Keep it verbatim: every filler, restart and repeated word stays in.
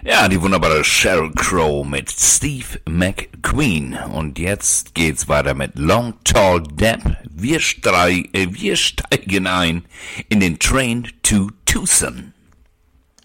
Ja, die wunderbare Sheryl Crow mit Steve McQueen. Und jetzt geht's weiter mit Long Tall Depp. Wir, strei äh, wir steigen ein in den Train to Tucson.